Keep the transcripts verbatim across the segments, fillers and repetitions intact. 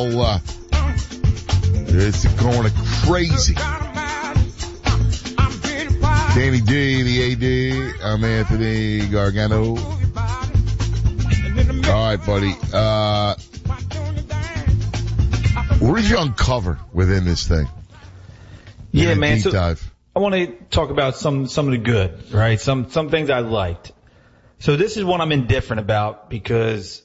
Uh, it's going crazy. Danny D, the A D. I'm Anthony Gargano. All right, buddy. Uh, what did you uncover within this thing? Yeah, man. Deep so dive. I want to talk about some some of the good, right? Some some things I liked. So this is one I'm indifferent about because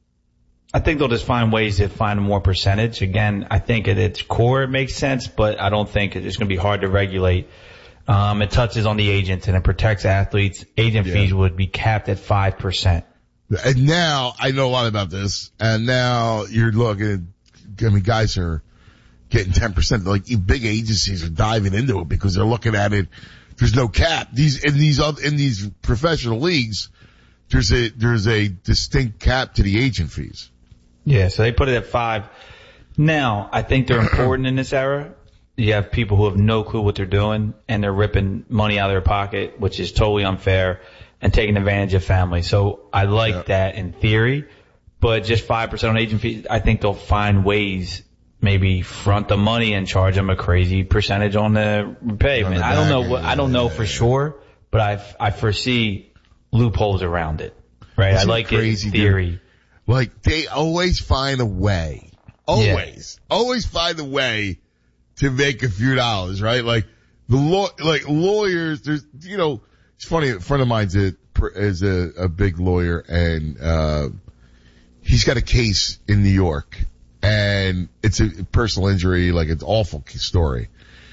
I think they'll just find ways to find more percentage. Again, I think at its core it makes sense, but I don't think it's going to be hard to regulate. Um, it touches on the agents and it protects athletes. Agent Yeah. fees would be capped at five percent. And now I know a lot about this, and now you're looking. I mean, guys are getting ten percent. Like big agencies are diving into it because they're looking at it. There's no cap. These in these other in these professional leagues, there's a there's a distinct cap to the agent fees. Yeah, so they put it at five. Now, I think they're important in this era. You have people who have no clue what they're doing, and they're ripping money out of their pocket, which is totally unfair, and taking advantage of families. So I like Yeah. that in theory, but just five percent on agent fees, I think they'll find ways, maybe front the money and charge them a crazy percentage on the repayment. On the I don't know back what, end, I don't know yeah, for yeah. sure, but I I foresee loopholes around it. Right? Isn't I it like crazy, it in theory. dude? Like they always find a way. Always. Yeah. Always find a way to make a few dollars, right? Like the law, like lawyers, there's, you know, it's funny, a friend of mine's a, is a, a big lawyer and, uh, he's got a case in New York and it's a personal injury, like it's an awful story.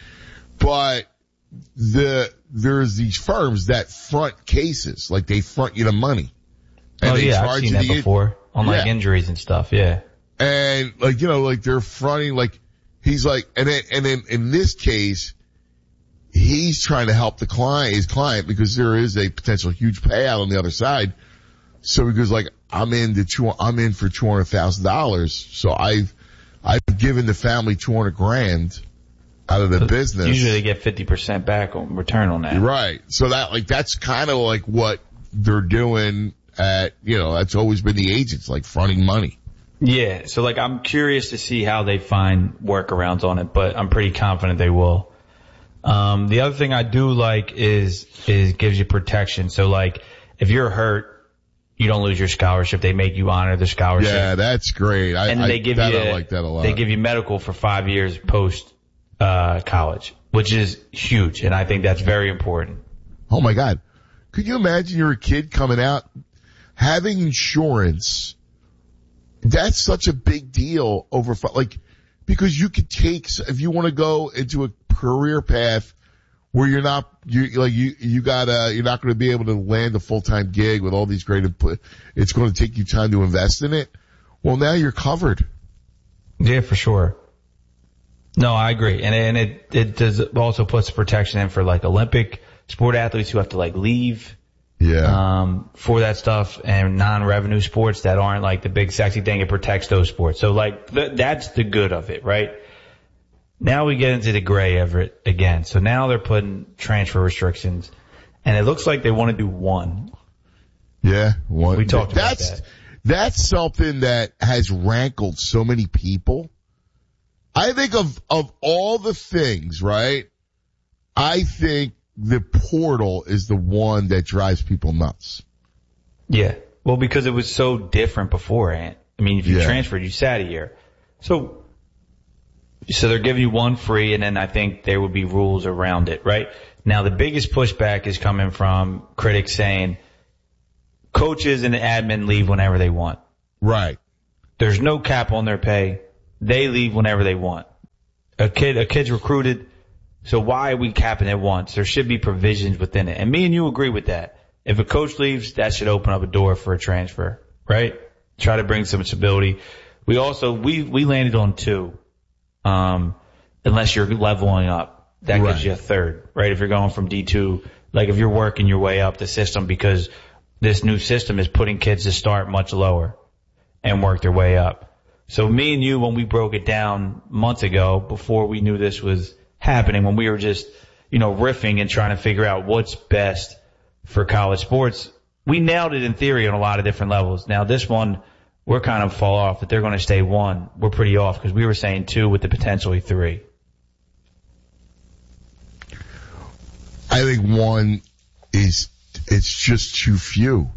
But the, there's these firms that front cases, like they front you the money. And Oh they yeah, I've charge seen you that the, before on like Yeah. injuries and stuff. Yeah. And like, you know, like they're fronting, like he's like, and then, and then in this case, he's trying to help the client, his client, because there is a potential huge payout on the other side. So he goes like, I'm in the two, I'm in for two hundred thousand dollars. So I've, I've given the family two hundred grand out of the So business. Usually they get fifty percent back on return on that. Right. So that, like, that's kind of like what they're doing at, you know, that's always been the agents, like fronting money. Yeah, so like I'm curious to see how they find workarounds on it, but I'm pretty confident they will. Um, the other thing I do like is, is gives you protection. So like if you're hurt, you don't lose your scholarship. They make you honor the scholarship. Yeah, that's great. I, and I, they give that, you, I like that a lot. They give you medical for five years post, uh, college, which is huge. And I think that's very important. Oh my God. Could you imagine you're a kid coming out having insurance? That's such a big deal over, like, because you could take, if you want to go into a career path where you're not, you, like, you, you gotta, you're not going to be able to land a full-time gig with all these great input. It's going to take you time to invest in it. Well, now you're covered. Yeah, for sure. No, I agree. And, and it, it does also puts protection in for like Olympic sport athletes who have to like leave. Yeah. Um, for that stuff and non-revenue sports that aren't like the big sexy thing. It protects those sports. So like th- that's the good of it, right? Now we get into the gray of it again. So now they're putting transfer restrictions and it looks like they want to do one. Yeah. One. We talked about that's, that. That's something that has rankled so many people. I think of, of all the things, right? I think the portal is the one that drives people nuts. Yeah. Well, because it was so different beforehand. I mean, if you Yeah. transferred, you sat a year. So, so they're giving you one free and then I think there would be rules around it, right? Now the biggest pushback is coming from critics saying coaches and admin leave whenever they want. Right. There's no cap on their pay. They leave whenever they want. A kid, a kid's recruited. So why are we capping it once? There should be provisions within it. And me and you agree with that. If a coach leaves, that should open up a door for a transfer, right? Try to bring some stability. We also, we, we landed on two. Um, unless you're leveling up. That Right. gives you a third, right? If you're going from D two, like if you're working your way up the system because this new system is putting kids to start much lower and work their way up. So me and you, when we broke it down months ago, before we knew this was happening, when we were just, you know, riffing and trying to figure out what's best for college sports, we nailed it in theory on a lot of different levels. Now this one, we're kind of fall off. That they're going to stay one, we're pretty off because we were saying two with the potentially three. I think one is, it's just too few.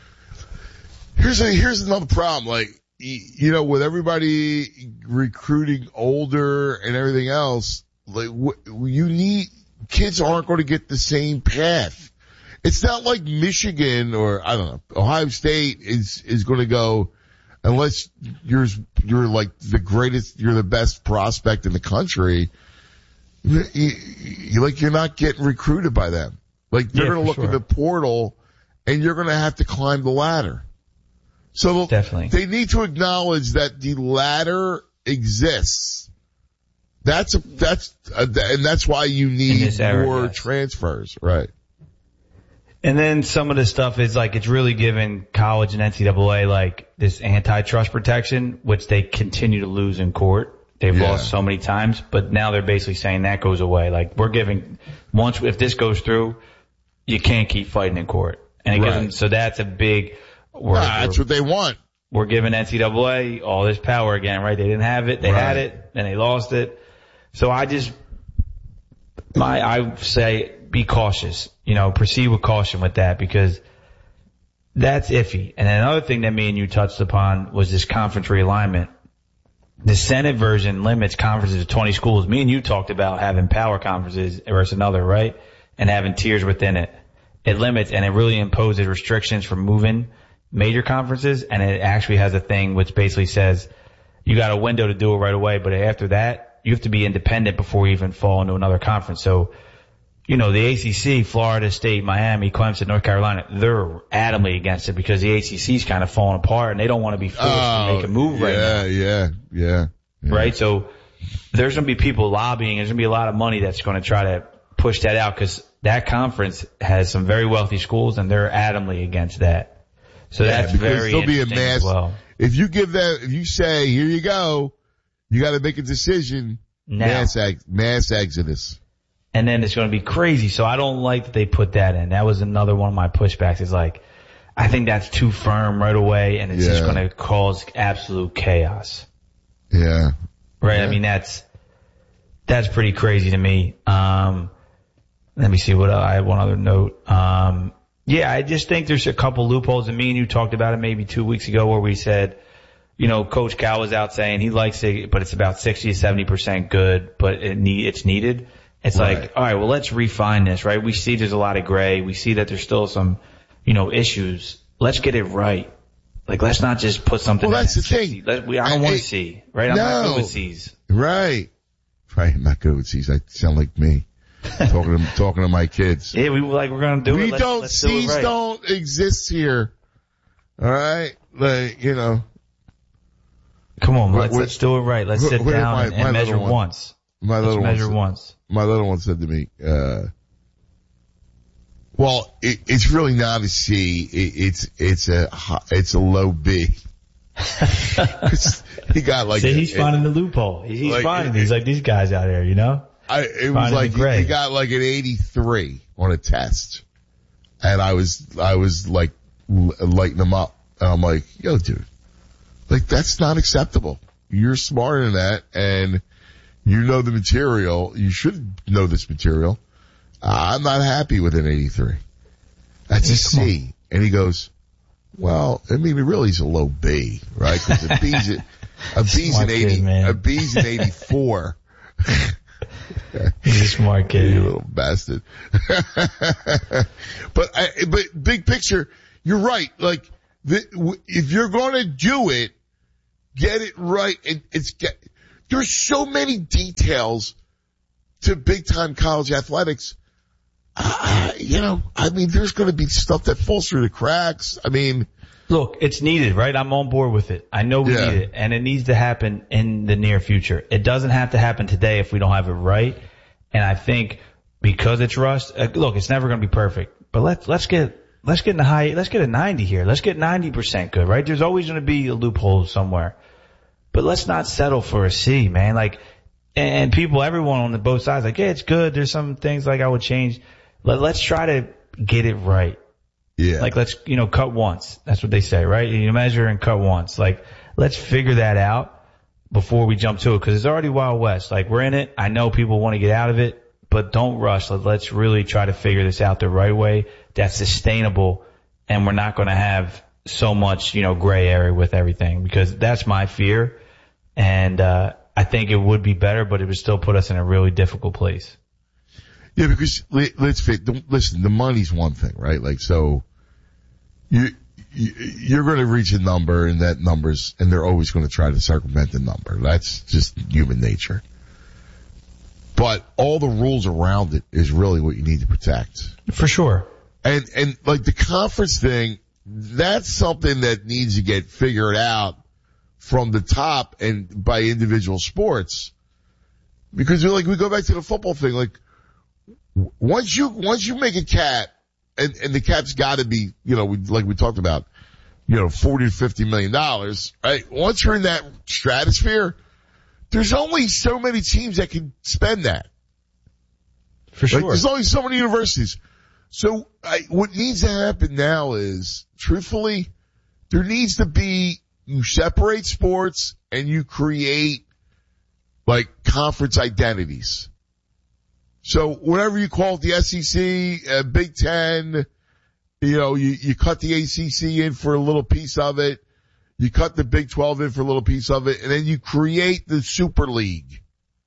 Here's a, here's another problem. Like, you know, with everybody recruiting older and everything else, like, you need, kids aren't going to get the same path. It's not like Michigan or, I don't know, Ohio State is, is going to go, unless you're, you're like the greatest, you're the best prospect in the country, you, you, like you're not getting recruited by them. Like they're yeah, going to look sure. in the portal and you're going to have to climb the ladder. So Definitely. They need to acknowledge that the ladder exists. That's a, that's, a, and that's why you need era, more yes. transfers, right? And then some of the stuff is like, it's really giving college and N C double A like this antitrust protection, which they continue to lose in court. They've yeah. lost so many times, but now they're basically saying that goes away. Like we're giving, once, if this goes through, you can't keep fighting in court. And it right. gives them, so that's a big, We're, nah, that's what they want. We're giving N C double A all this power again, right? They didn't have it. They right. had it, then they lost it. So I just, my, I say be cautious, you know, proceed with caution with that because that's iffy. And then another thing that me and you touched upon was this conference realignment. The Senate version limits conferences to twenty schools. Me and you talked about having power conferences versus another, right? And having tiers within it. It limits and it really imposes restrictions for moving major conferences, and it actually has a thing which basically says you got a window to do it right away, but after that, you have to be independent before you even fall into another conference. So, you know, the A C C, Florida State, Miami, Clemson, North Carolina, they're adamantly against it because the A C C's kind of falling apart and they don't want to be forced oh, to make a move yeah, right now. Yeah, yeah, yeah. Right? So there's going to be people lobbying. There's going to be a lot of money that's going to try to push that out because that conference has some very wealthy schools and they're adamantly against that. So yeah, that's very there'll be a interesting mass, as well. If you give that, if you say, here you go, you got to make a decision, now. mass, ex, mass exodus. And then it's going to be crazy. So I don't like that they put that in. That was another one of my pushbacks is like, I think that's too firm right away and it's yeah. just going to cause absolute chaos. Yeah. Right? Yeah. I mean, that's, that's pretty crazy to me. Um, let me see what I have one other note. Um, Yeah, I just think there's a couple loopholes, and me and you talked about it maybe two weeks ago where we said, you know, Coach Cal was out saying he likes it, but it's about sixty to seventy percent good, but it need, it's needed. It's right. like, all right, well, let's refine this, right? We see there's a lot of gray. We see that there's still some, you know, issues. Let's get it right. Like, let's not just put something Well, that's in. the thing. Let, we, I don't want to see, right? I'm no. not good with C's. Right. Right, I'm not good with C's. I sound like me. talking to talking to my kids. Yeah, we were like, we're gonna do we it. We don't. Let's C's do it right. don't exist here. All right, like you know. Come on, let's, let's do it right. Let's sit down my, and, and measure one, once. My let's little measure one said, once. My little one said to me, uh, "Well, it, it's really not a C. It, it's it's a it's a low B." he got like. See, he's a, finding the loophole. He's like, finding these like these guys out here, you know. I, it was like, he, he got like an eighty-three on a test. And I was, I was like, lighting him up. And I'm like, yo dude, like that's not acceptable. You're smarter than that and you know the material. You should know this material. Uh, I'm not happy with an eighty-three. That's hey, a C. On. And he goes, well, I mean, it really is a low B, right? Cause a B's, a, a B's an eighty, kid, a B's an eighty-four. He's a smart kid. You little bastard. but, I, but big picture, you're right. Like, the, if you're going to do it, get it right. And it's get, there's so many details to big time college athletics. Uh, you know, I mean, there's going to be stuff that falls through the cracks. I mean, look, it's needed, right? I'm on board with it. I know we yeah. need it, and it needs to happen in the near future. It doesn't have to happen today if we don't have it right. And I think because it's rushed, uh, look, it's never going to be perfect. But let's let's get let's get in the high, let's get a ninety here. Let's get ninety percent good, right? There's always going to be a loophole somewhere, but let's not settle for a C, man. Like, and people, everyone on the both sides, like, yeah, it's good. There's some things like I would change. Let, let's try to get it right. Yeah. Like, let's, you know, cut once. That's what they say, right? You measure and cut once. Like, let's figure that out before we jump to it, because it's already Wild West. Like, we're in it. I know people want to get out of it, but don't rush. Let's really try to figure this out the right way that's sustainable, and we're not going to have so much, you know, gray area with everything, because that's my fear. And, uh, I think it would be better, but it would still put us in a really difficult place. Yeah, because let's face, listen, the money's one thing, right? Like, so you, you you're going to reach a number, and that number's, and they're always going to try to circumvent the number. That's just human nature. But all the rules around it is really what you need to protect. For sure. And and like the conference thing, that's something that needs to get figured out from the top and by individual sports. Because like we go back to the football thing, like once you once you make a cap, and and the cap's got to be, you know, we, like we talked about, you know, forty to fifty million dollars, right? Once you're in that stratosphere, there's only so many teams that can spend that. For sure. Like, there's only so many universities. So I, what needs to happen now is, truthfully, there needs to be, you separate sports and you create like conference identities. So whatever you call it, the S E C, uh, Big Ten, you know, you, you cut the A C C in for a little piece of it. You cut the Big twelve in for a little piece of it, and then you create the Super League.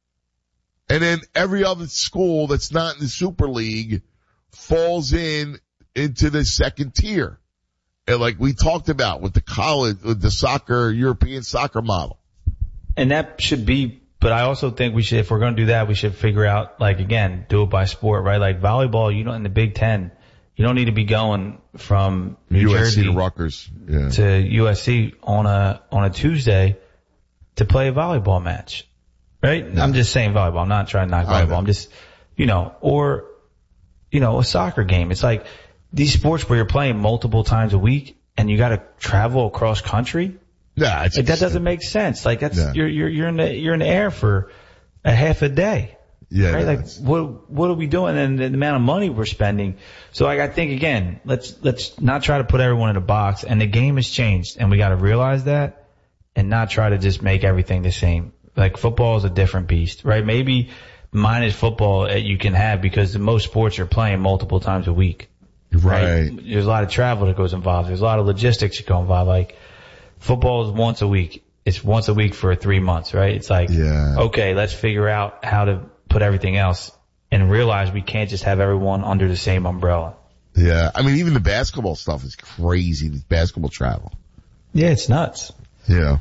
And then every other school that's not in the Super League falls in into the second tier. And like we talked about with the college, with the soccer, European soccer model. And that should be, but I also think we should, if we're going to do that, we should figure out, like, again, do it by sport, right? Like volleyball, you know, in the Big Ten, you don't need to be going from New U S C Jersey to Rutgers, yeah, to U S C on a, on a Tuesday to play a volleyball match, right? Yeah. I'm just saying volleyball. I'm not trying to knock volleyball. I'm just, you know, or, you know, a soccer game. It's like these sports where you're playing multiple times a week and you got to travel across country. Yeah, it's like that doesn't make sense. Like that's, yeah. you're, you're, you're in the, you're in the air for a half a day. Yeah. Right? No, like what, what are we doing, and the amount of money we're spending? So like, I think again, let's, let's not try to put everyone in a box, and the game has changed and we got to realize that and not try to just make everything the same. Like football is a different beast, right? Maybe minus football you can have, because most sports are playing multiple times a week. Right. right. There's a lot of travel that goes involved. There's a lot of logistics that go involved. Like football is once a week. It's once a week for three months, right? It's like, yeah. okay, let's figure out how to put everything else and realize we can't just have everyone under the same umbrella. Yeah. I mean, even the basketball stuff is crazy. The basketball travel. Yeah, it's nuts. Yeah.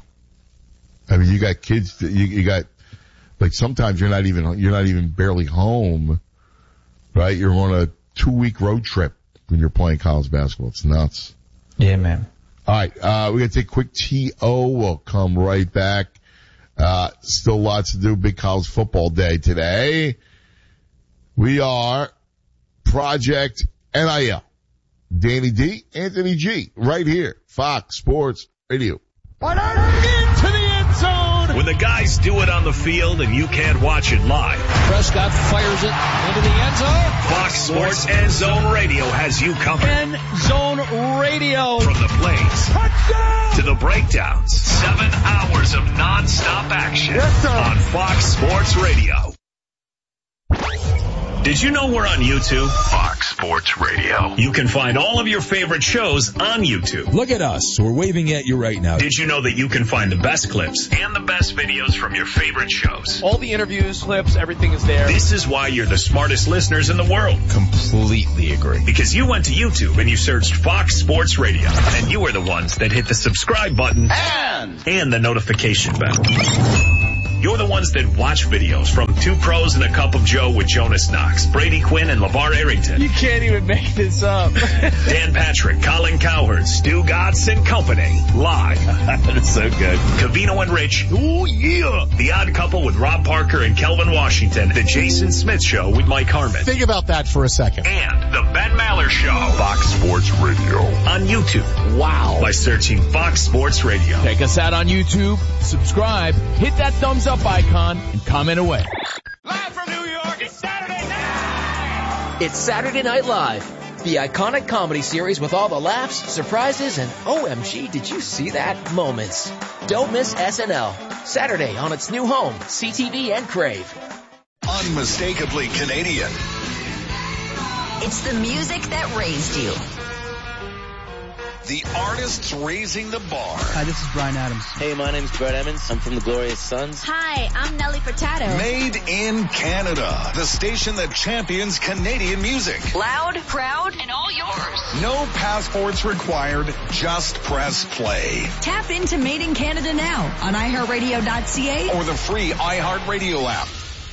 I mean, you got kids, you, you got, like sometimes you're not even, you're not even barely home, right? You're on a two week road trip when you're playing college basketball. It's nuts. Yeah, man. All right. Uh, we're going to take a quick T O. We'll come right back. Uh, still lots to do. Big college football day today. We are Project N I L. Danny D, Anthony G, right here. Fox Sports Radio. Into the end zone. When the guys do it on the field and you can't watch it live, Prescott fires it into the end zone. Fox Sports End Zone Radio has you covered. End Zone Radio. From the plays Touchdown! to the breakdowns. Seven hours of nonstop action yes, on Fox Sports Radio. Did you know we're on YouTube? Fox Sports Radio. You can find all of your favorite shows on YouTube. Look at us. We're waving at you right now. Did you know that you can find the best clips and the best videos from your favorite shows? All the interviews, clips, everything is there. This is why you're the smartest listeners in the world. Completely agree. Because you went to YouTube and you searched Fox Sports Radio. And you were the ones that hit the subscribe button and, and the notification bell. You're the ones that watch videos from Two Pros and a Cup of Joe with Jonas Knox, Brady Quinn, and LeVar Arrington. You can't even make this up. Dan Patrick, Colin Cowherd, Stu Gatz and Company. Live. That is so good. Covino and Rich. Oh, yeah. The Odd Couple with Rob Parker and Kelvin Washington. The Jason Smith Show with Mike Harmon. Think about that for a second. And the Ben Maller Show. Fox Sports Radio. On YouTube. Wow. By searching Fox Sports Radio. Check us out on YouTube. Subscribe. Hit that thumbs up icon and comment away. Live from New York, it's Saturday night! It's Saturday Night Live The iconic comedy series with all the laughs, surprises, and O M G, did you see that moments. Don't miss S N L. Saturday on its new home, C T V and Crave. Unmistakably Canadian. It's the music that raised you. The artists raising the bar. Hi, this is Bryan Adams. Hey, my name's Brett Emmons. I'm from the Glorious Sons. Hi, I'm Nelly Furtado. Made in Canada. The station that champions Canadian music. Loud, proud, and all yours. No passports required. Just press play. Tap into Made in Canada now on i heart radio dot c a or the free iHeartRadio app.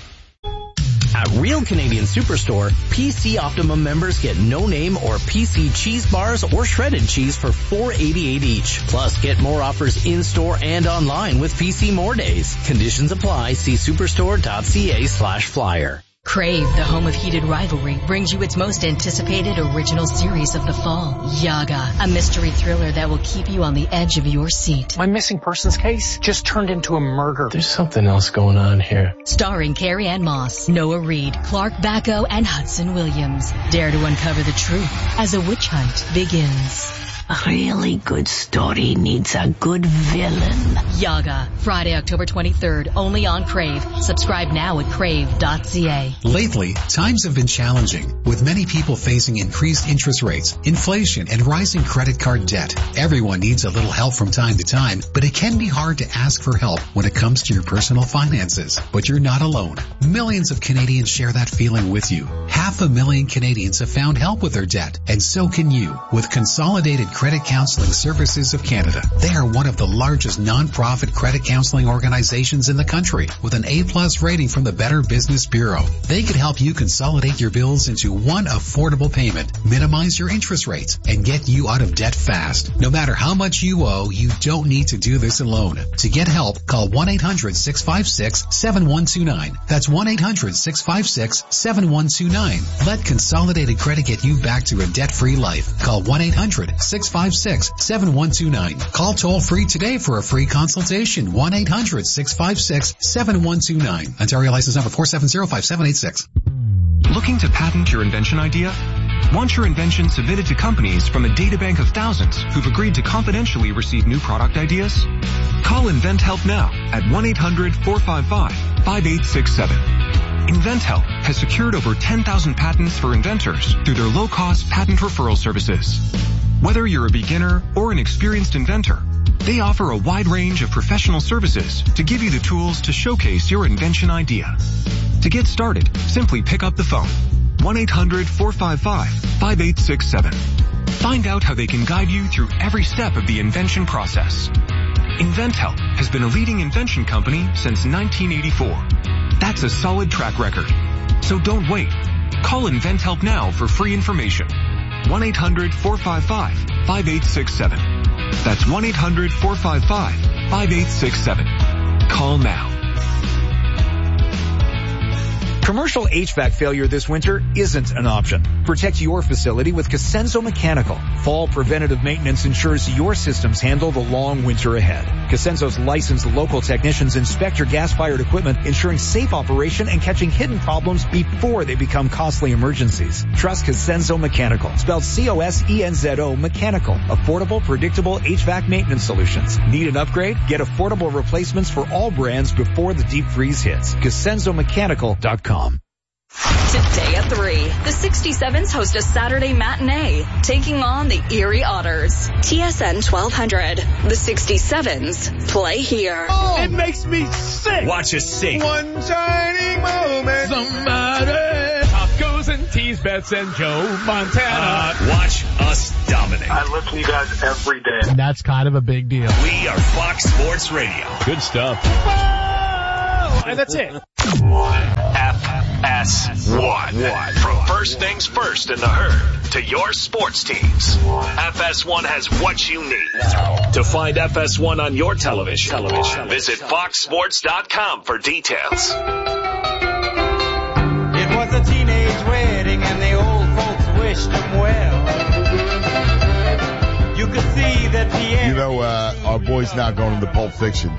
At Real Canadian Superstore, P C Optimum members get no-name or P C cheese bars or shredded cheese for four dollars and eighty-eight cents each. Plus, get more offers in-store and online with P C More Days. Conditions apply. See superstore dot c a slash flyer. Crave, the home of heated rivalry, brings you its most anticipated original series of the fall, Yaga, a mystery thriller that will keep you on the edge of your seat. My missing persons case just turned into a murder. There's something else going on here. Starring Carrie Ann Moss, Noah Reid, Clark Bacco, and Hudson Williams. Dare to uncover the truth as a witch hunt begins. A really good story needs a good villain. Yaga, Friday, October twenty-third, only on Crave. Subscribe now at crave dot c a. Lately, times have been challenging, with many people facing increased interest rates, inflation, and rising credit card debt. Everyone needs a little help from time to time, but it can be hard to ask for help when it comes to your personal finances. But you're not alone. Millions of Canadians share that feeling with you. Half a million Canadians have found help with their debt, and so can you, with Consolidated Credit Counseling Services of Canada. They are one of the largest non-profit credit counseling organizations in the country, with an A-plus rating from the Better Business Bureau. They could help you consolidate your bills into one affordable payment, minimize your interest rates, and get you out of debt fast. No matter how much you owe, you don't need to do this alone. To get help, call one eight hundred six five six seven one two nine. That's one eight hundred six five six seven one two nine. Let Consolidated Credit get you back to a debt-free life. Call one eight hundred six five six seven one two nine. Call toll free today for a free consultation. one eight hundred six five six seven one two nine. Ontario license number four seven zero five seven eight six. Looking to patent your invention idea? Want your invention submitted to companies from a databank of thousands who've agreed to confidentially receive new product ideas? Call InventHelp now at one eight hundred four five five five eight six seven. InventHelp has secured over ten thousand patents for inventors through their low-cost patent referral services. Whether you're a beginner or an experienced inventor, they offer a wide range of professional services to give you the tools to showcase your invention idea. To get started, simply pick up the phone. one eight hundred four five five five eight six seven. Find out how they can guide you through every step of the invention process. InventHelp has been a leading invention company since nineteen eighty-four. That's a solid track record. So don't wait. Call InventHelp now for free information. one eight hundred four five five five eight six seven. That's one eight hundred four five five five eight six seven. Call now. Commercial H V A C failure this winter isn't an option. Protect your facility with Cosenso Mechanical. Fall preventative maintenance ensures your systems handle the long winter ahead. Cosenso's licensed local technicians inspect your gas-fired equipment, ensuring safe operation and catching hidden problems before they become costly emergencies. Trust Cosenso Mechanical, spelled C O S E N Z O Mechanical. Affordable, predictable H V A C maintenance solutions. Need an upgrade? Get affordable replacements for all brands before the deep freeze hits. Cosenso Mechanical dot com. Today at three, the sixty-sevens host a Saturday matinee, taking on the Erie Otters. T S N twelve hundred. The sixty-sevens play here. Oh, it makes me sick. Watch us sing. One shining moment. Somebody. Tacos and teas, bets and Joe Montana. Uh, watch us dominate. I listen to you guys every day. And that's kind of a big deal. We are Fox Sports Radio. Good stuff. Oh, and that's it. F S one. From first things first in the herd to your sports teams, F S one has what you need. To find F S one on your television, television. visit fox sports dot com for details. It was a teenage wedding and the old folks wished them well. You could see that Pierre... You know, uh, our boy's not going to Pulp Fiction.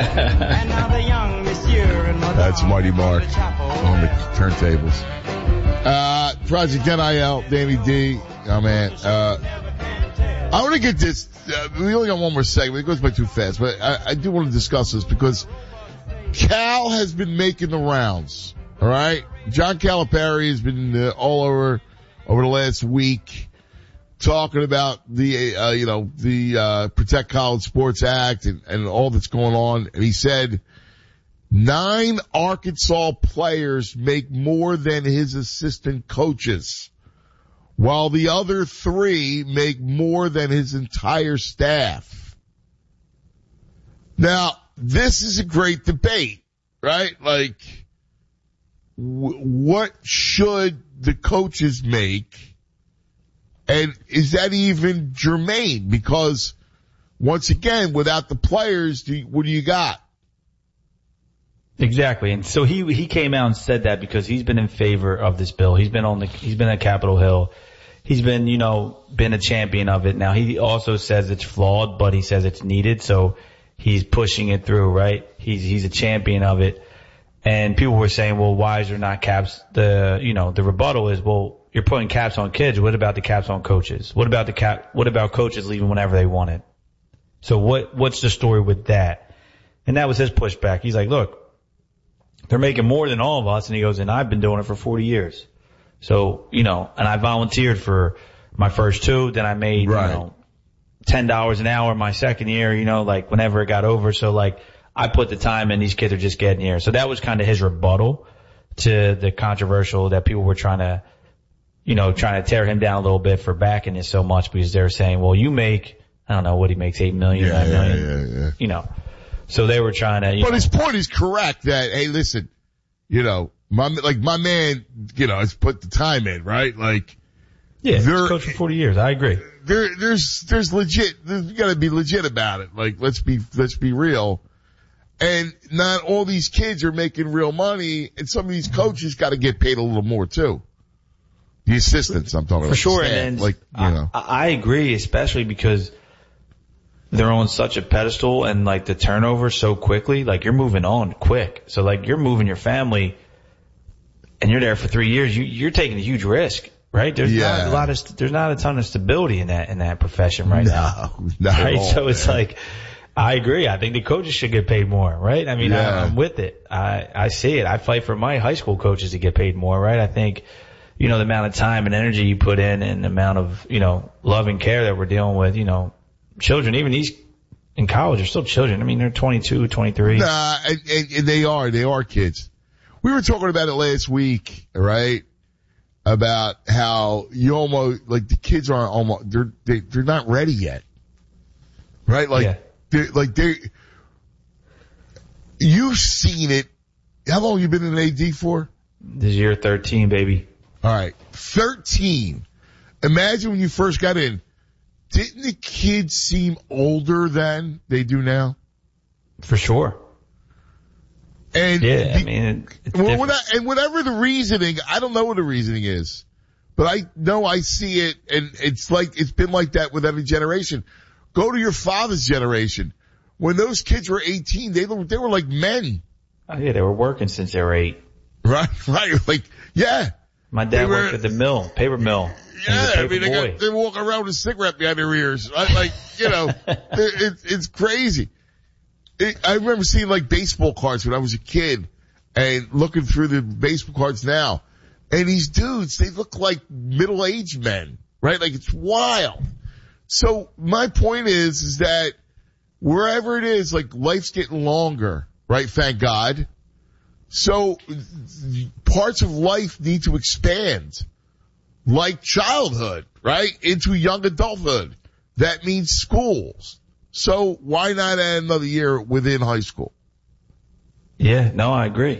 And now the young monsieur and Madame That's Marty Mark on the turntables. Uh, Project N I L, Danny D. Oh man, uh, I want to get this, uh, we only got one more segment. It goes by too fast, but I, I do want to discuss this because Cal has been making the rounds. All right. John Calipari has been uh, all over, over the last week talking about the, uh, you know, the, uh, Protect College Sports Act and, and all that's going on. And he said nine Arkansas players make more than his assistant coaches, while the other three make more than his entire staff. Now, this is a great debate, right? Like, w- what should the coaches make? And is that even germane? Because once again, without the players, do you, what do you got? Exactly. And so he, he came out and said that because he's been in favor of this bill. He's been on the, he's been at Capitol Hill. He's been, you know, been a champion of it. Now he also says it's flawed, but he says it's needed. So he's pushing it through, right? He's, he's a champion of it. And people were saying, well, why is there not caps? The, you know, the rebuttal is, well, you're putting caps on kids. What about the caps on coaches? What about the cap, what about coaches leaving whenever they wanted? So what, what's the story with that? And that was his pushback. He's like, look, they're making more than all of us. And he goes, and I've been doing it for forty years. So, you know, and I volunteered for my first two. Then I made, right. you know, ten dollars an hour my second year, you know, like whenever it got over. So like I put the time in, these kids are just getting here. So that was kind of his rebuttal to the controversial that people were trying to, you know, trying to tear him down a little bit for backing it so much because they're saying, well, you make, I don't know what he makes, eight million, yeah, nine yeah, million, yeah, yeah. you know. So they were trying to, you But know, his point is correct that, hey, listen, you know, my, like my man, you know, has put the time in, right? Like, yeah, he's coached for forty years. I agree. There, there's, there's legit, there's, you gotta be legit about it. Like, let's be, let's be real. And not all these kids are making real money, and some of these coaches gotta get paid a little more too. The assistants, I'm talking about. For sure, staff, and like, you I, know. I agree, especially because they're on such a pedestal and like the turnover so quickly, like you're moving on quick. So like you're moving your family and you're there for three years, you, you're taking a huge risk, right? There's yeah. not a lot of, there's not a ton of stability in that, in that profession right no, now. Not right? at all, so it's man. like, I agree. I think the coaches should get paid more, right? I mean, yeah. I, I'm with it. I, I see it. I fight for my high school coaches to get paid more, right? I think, you know, the amount of time and energy you put in and the amount of, you know, love and care that we're dealing with, you know, children, even these in college are still children. I mean, they're twenty-two, twenty-three. Nah, and, and, and they are, they are kids. We were talking about it last week, right? About how you almost, like the kids aren't almost, they're, they, they're not ready yet. Right? Like, yeah. they're, like they, you've seen it. How long have you been in A D for? This year thirteen, baby. All right. thirteen. Imagine when you first got in. Didn't the kids seem older than they do now? For sure. And yeah, the, I mean, it's well, when I, and whatever the reasoning, I don't know what the reasoning is, but I know I see it, and it's like it's been like that with every generation. Go to your father's generation. When those kids were eighteen, they they were like men. Oh yeah, they were working since they were eight. Right, right. Like, yeah. My dad were, worked at the mill, paper mill. Yeah, paper I mean, they, got, they walk around with a cigarette behind their ears. I, like, you know, it, it's crazy. It, I remember seeing like baseball cards when I was a kid and looking through the baseball cards now. And these dudes, they look like middle-aged men, right? Like it's wild. So my point is, is that wherever it is, like life's getting longer, right? Thank God. So parts of life need to expand, like childhood, right? Into young adulthood. That means schools. So why not add another year within high school? Yeah, no, I agree.